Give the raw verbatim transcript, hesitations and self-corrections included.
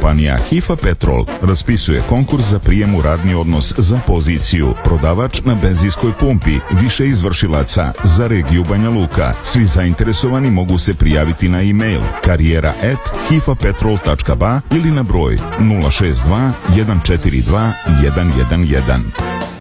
Kompanija Hifa Petrol raspisuje konkurs za prijem u radni odnos za poziciju prodavač na benzinskoj pumpi, više izvršilaca za regiju Banja Luka. Svi zainteresovani mogu se prijaviti na e-mail karijera at hifapetrol tačka ba ili na broj nula šest dva jedan četiri dva jedan jedan jedan.